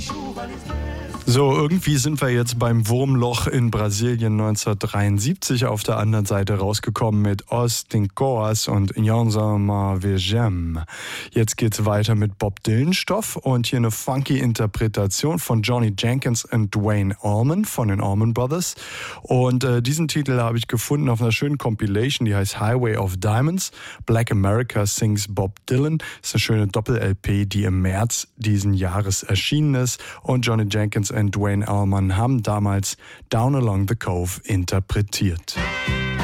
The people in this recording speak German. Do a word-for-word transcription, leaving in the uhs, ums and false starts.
So, irgendwie sind wir jetzt beim Wurmloch in Brasilien neunzehnhundertdreiundsiebzig auf der anderen Seite rausgekommen mit Os Tincoas und Nyanzama Vejem. Jetzt geht's weiter mit Bob Dylan-Stoff und hier eine funky Interpretation von Johnny Jenkins und Duane Allman von den Allman Brothers. Und äh, diesen Titel habe ich gefunden auf einer schönen Compilation, die heißt Highway of Diamonds. Black America Sings Bob Dylan. Das ist eine schöne Doppel-L P, die im März diesen Jahres erschienen ist. Und Johnny Jenkins und Duane Allman haben damals Down Along the Cove interpretiert.